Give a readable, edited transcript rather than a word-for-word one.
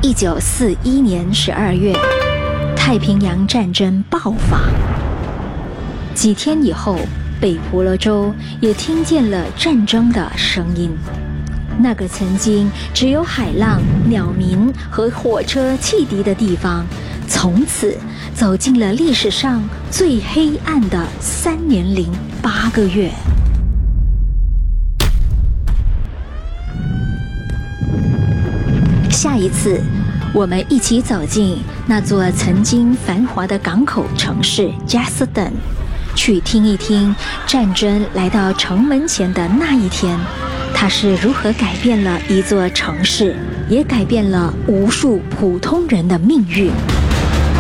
1941年12月，太平洋战争爆发。几天以后，北婆罗洲也听见了战争的声音。那个曾经只有海浪、鸟鸣和火车汽笛的地方，从此走进了历史上最黑暗的3年零8个月。下一次，我们一起走进那座曾经繁华的港口城市加斯登，去听一听战争来到城门前的那一天，它是如何改变了一座城市，也改变了无数普通人的命运。